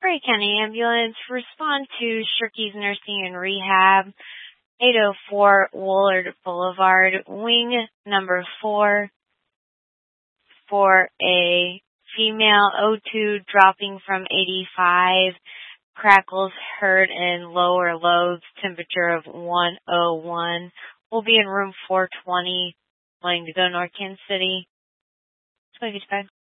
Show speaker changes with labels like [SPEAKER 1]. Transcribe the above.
[SPEAKER 1] Prairie County Ambulance, respond to Shirky's Nursing and Rehab, 804 Woolard Boulevard, wing number 4, for a female O2 dropping from 85, crackles heard in lower lobes, temperature of 101. We'll be in room 420, wanting to go to North Kansas City. 25.